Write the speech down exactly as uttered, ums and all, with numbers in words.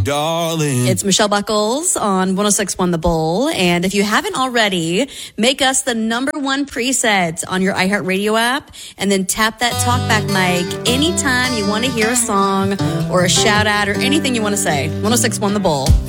darling. It's Michelle Buckles on one oh six point one The Bull. And if you haven't already, make us the number one preset on your iHeartRadio app and then tap that talkback mic anytime you want to hear a song or a shout out or anything you want to say. one oh six point one The Bull.